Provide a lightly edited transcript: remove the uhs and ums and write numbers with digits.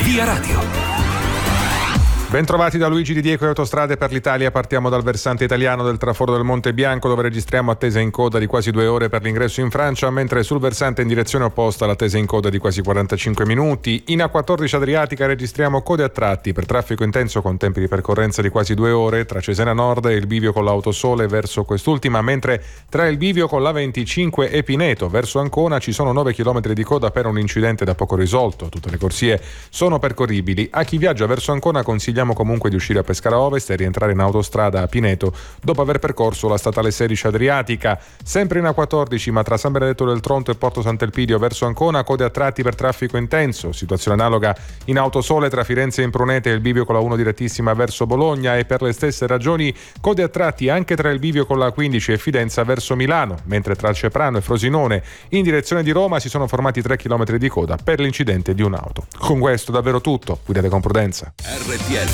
Via Radio. Bentrovati da Luigi Di Diego e Autostrade per l'Italia. Partiamo dal versante italiano del traforo del Monte Bianco, dove registriamo attesa in coda di quasi 2 ore per l'ingresso in Francia, mentre sul versante in direzione opposta l'attesa in coda di quasi 45 minuti. In A14 Adriatica registriamo code a tratti per traffico intenso con tempi di percorrenza di quasi 2 ore tra Cesena Nord e il bivio con l'Autosole verso quest'ultima, mentre tra il bivio con l'A25 e Pineto verso Ancona ci sono 9 km di coda per un incidente da poco risolto. Tutte le corsie sono percorribili. A chi viaggia verso Ancona consigliamo comunque di uscire a Pescara Ovest e rientrare in autostrada a Pineto dopo aver percorso la statale 16 Adriatica. Sempre in A14 ma tra San Benedetto del Tronto e Porto Sant'Elpidio verso Ancona code a tratti per traffico intenso. Situazione analoga in Autosole tra Firenze e Imprunete e il bivio con la 1 direttissima verso Bologna, e per le stesse ragioni code a tratti anche tra il bivio con la 15 e Fidenza verso Milano, mentre tra Ceprano e Frosinone in direzione di Roma si sono formati 3 km di coda per l'incidente di un'auto. Con questo davvero tutto, guidate con prudenza. RTL